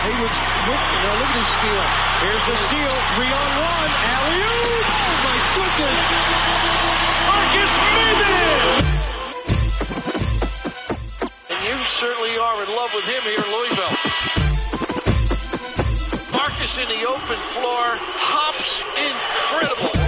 Haywood's now look at his steal. Here's the steal. 3-on-1. Alley-oop. Oh, my goodness. Marcus Mason. And you certainly are in love with him here in Louisville. Marcus in the open floor. Hops incredible.